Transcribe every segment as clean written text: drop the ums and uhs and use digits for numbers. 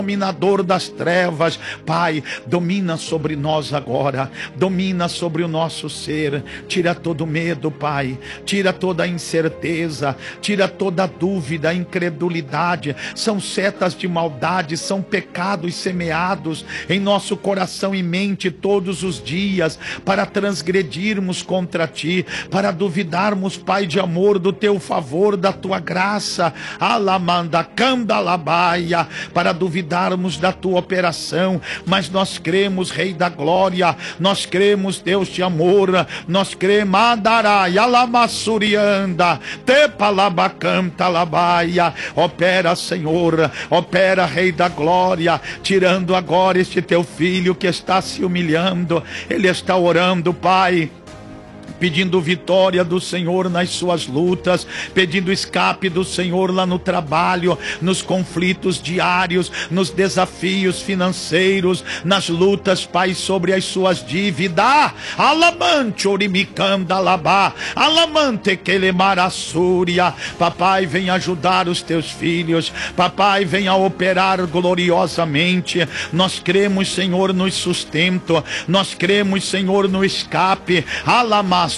dominador das trevas, Pai, domina sobre nós agora, domina sobre o nosso ser, tira todo medo, Pai, tira toda a incerteza, tira toda a dúvida, a incredulidade, são setas de maldade, são pecados semeados em nosso coração e mente todos os dias, para transgredirmos contra Ti, para duvidarmos, Pai de amor, do Teu favor, da Tua graça, alamanda, candalabaia, para duvidarmos da Tua operação, mas nós cremos, Rei da Glória, nós cremos, Deus de amor, nós cremos, Adarai, Alamassurianda, Tepalabacanta Labaia, opera, Senhor, opera, Rei da Glória, tirando agora este Teu filho que está se humilhando, ele está orando, Pai, pedindo vitória do Senhor nas suas lutas, pedindo escape do Senhor lá no trabalho, nos conflitos diários, nos desafios financeiros, nas lutas, Pai, sobre as suas dívidas. Alamante orimicanda labá, alamante quelemarasúria. Papai, vem ajudar os Teus filhos, Papai, vem a operar gloriosamente. Nós cremos, Senhor, no sustento, nós cremos, Senhor, no escape. Alamas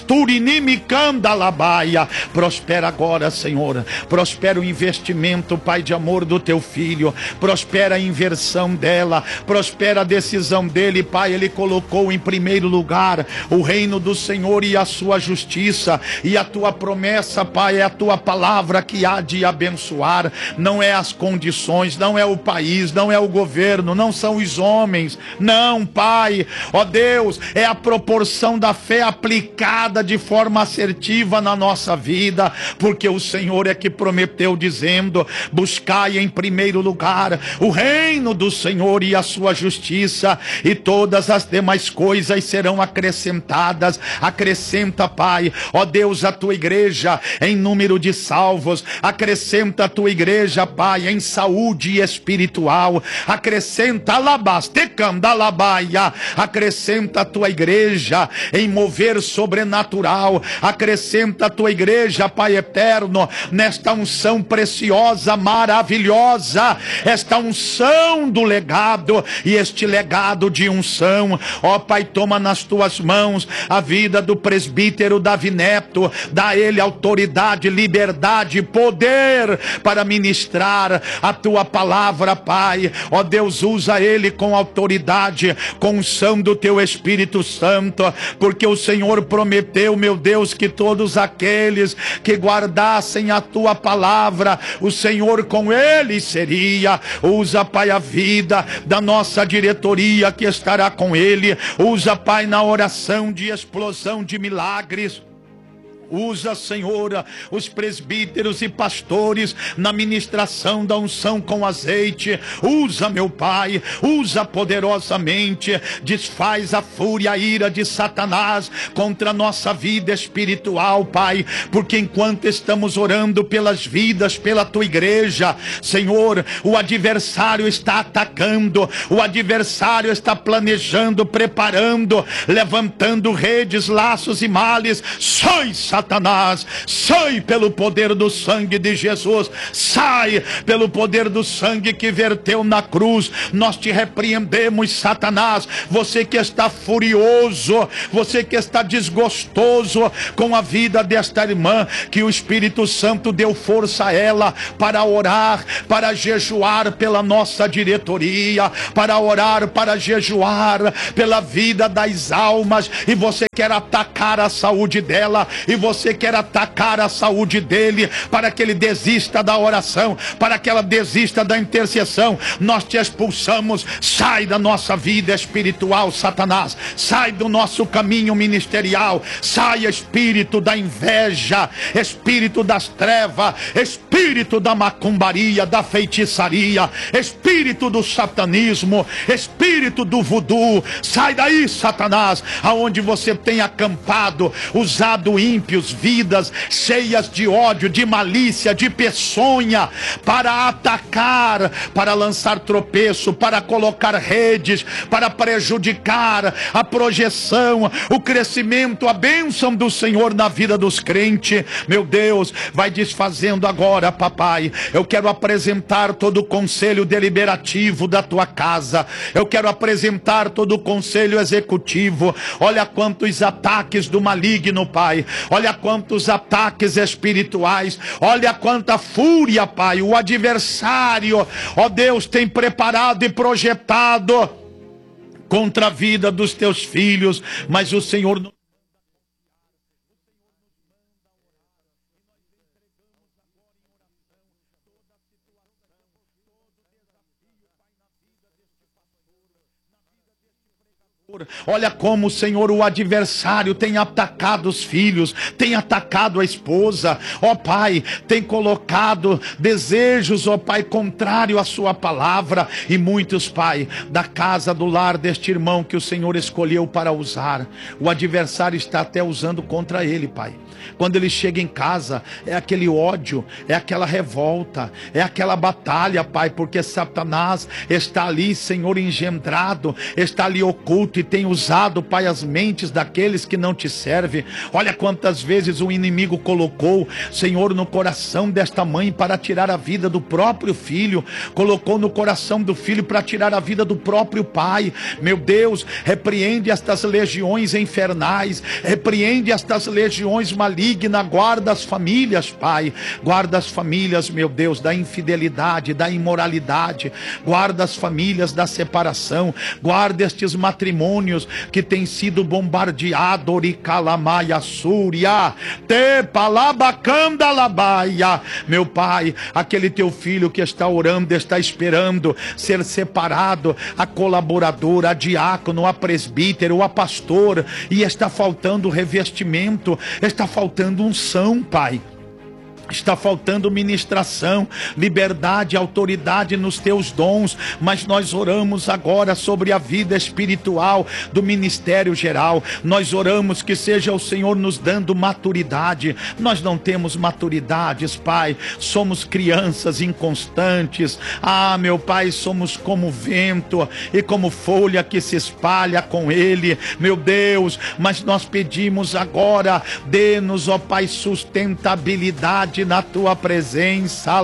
Turinimicandalabaia. Prospera agora, Senhor, prospera o investimento, Pai de amor, do Teu filho, prospera a inversão dela, prospera a decisão dele, Pai. Ele colocou em primeiro lugar o reino do Senhor e a sua justiça, e a Tua promessa, Pai, é a Tua palavra que há de abençoar, não é as condições, não é o país, não é o governo, não são os homens, não, Pai, ó Deus, é a proporção da fé aplicada de forma assertiva na nossa vida, porque o Senhor é que prometeu, dizendo: buscai em primeiro lugar o reino do Senhor e a sua justiça, e todas as demais coisas serão acrescentadas. Acrescenta, Pai, ó Deus, a Tua igreja em número de salvos, acrescenta a Tua igreja, Pai, em saúde espiritual, acrescenta alabastecandalabaia, acrescenta a Tua igreja em mover sobrenatural, acrescenta a Tua igreja, Pai eterno, nesta unção preciosa, maravilhosa, esta unção do legado, e este legado de unção, ó Pai, toma nas Tuas mãos a vida do presbítero Davi Neto, dá a ele autoridade, liberdade, poder para ministrar a Tua palavra, Pai, ó Deus, usa ele com autoridade, com unção do Teu Espírito Santo, porque o Senhor prometeu, meu Deus, que todos aqueles que guardassem a Tua palavra, o Senhor com eles seria. Usa, Pai, a vida da nossa diretoria que estará com ele, usa, Pai, na oração de explosão de milagres. Usa, Senhor, os presbíteros e pastores na ministração da unção com azeite. Usa, meu Pai, usa poderosamente. Desfaz a fúria, a ira de Satanás contra a nossa vida espiritual, Pai, porque enquanto estamos orando pelas vidas, pela Tua igreja, Senhor, o adversário está atacando, o adversário está planejando, preparando, levantando redes, laços e males. Sai, Satanás, sai pelo poder do sangue de Jesus, sai pelo poder do sangue que verteu na cruz. Nós te repreendemos, Satanás, você que está furioso, você que está desgostoso com a vida desta irmã, que o Espírito Santo deu força a ela para orar, para jejuar pela nossa diretoria, para orar, para jejuar pela vida das almas, e você quer atacar a saúde dela, e você quer atacar a saúde dele, para que ele desista da oração, para que ela desista da intercessão. Nós te expulsamos. Sai da nossa vida espiritual, Satanás, sai do nosso caminho ministerial, sai, espírito da inveja, espírito das trevas, espírito da macumbaria, da feitiçaria, espírito do satanismo, espírito do voodoo. Sai daí, Satanás, aonde você tem acampado, usado ímpios, filhos, vidas cheias de ódio, de malícia, de peçonha, para atacar, para lançar tropeço, para colocar redes, para prejudicar a projeção, o crescimento, a bênção do Senhor na vida dos crentes. Meu Deus, vai desfazendo agora, papai. Eu quero apresentar todo o conselho deliberativo da tua casa. Eu quero apresentar todo o conselho executivo. Olha quantos ataques do maligno, pai. Olha quantos ataques espirituais. Olha quanta fúria, pai. O adversário, ó Deus, tem preparado e projetado contra a vida dos teus filhos, mas o Senhor não. Olha como, Senhor, o adversário tem atacado os filhos, tem atacado a esposa, ó Pai, tem colocado desejos, ó Pai, contrário à sua palavra, e muitos, Pai, da casa do lar deste irmão que o Senhor escolheu para usar, o adversário está até usando contra ele, Pai. Quando ele chega em casa, é aquele ódio, é aquela revolta, é aquela batalha, Pai, porque Satanás está ali, Senhor, engendrado, está ali oculto e tem usado, Pai, as mentes daqueles que não te servem. Olha quantas vezes o inimigo colocou, Senhor, no coração desta mãe para tirar a vida do próprio filho, colocou no coração do filho para tirar a vida do próprio pai. Meu Deus, repreende estas legiões infernais, repreende estas legiões malignas, guarda as famílias, Pai, guarda as famílias, meu Deus, da infidelidade, da imoralidade, guarda as famílias da separação, guarda estes matrimônios que têm sido bombardeados, oricalamaia súria, te palabacanda labaia, meu Pai, aquele teu filho que está orando, está esperando ser separado, a colaboradora, a diácono, a presbítero, a pastor, e está faltando revestimento, está faltando unção, Pai. Está faltando ministração, liberdade, autoridade nos teus dons, mas nós oramos agora sobre a vida espiritual do ministério geral. Nós oramos que seja o Senhor nos dando maturidade. Nós não temos maturidades, Pai, somos crianças inconstantes. Ah, meu Pai, somos como vento e como folha que se espalha com ele, meu Deus, mas nós pedimos agora, dê-nos, ó Pai, sustentabilidade na tua presença,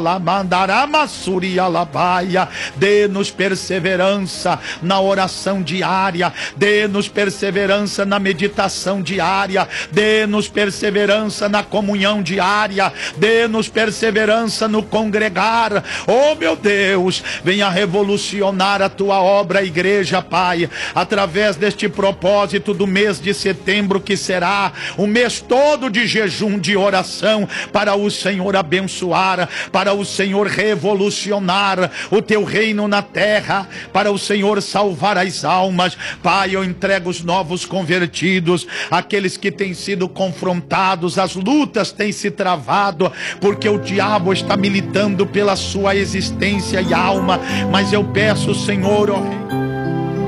dê-nos perseverança na oração diária, dê-nos perseverança na meditação diária, dê-nos perseverança na comunhão diária, dê-nos perseverança no congregar. Oh meu Deus, venha revolucionar a tua obra, igreja, Pai, através deste propósito do mês de setembro, que será um mês todo de jejum, de oração, para o Senhor abençoar, para o Senhor revolucionar o teu reino na terra, para o Senhor salvar as almas. Pai, eu entrego os novos convertidos, aqueles que têm sido confrontados, as lutas têm se travado, porque o diabo está militando pela sua existência e alma, mas eu peço, Senhor, ó Rei,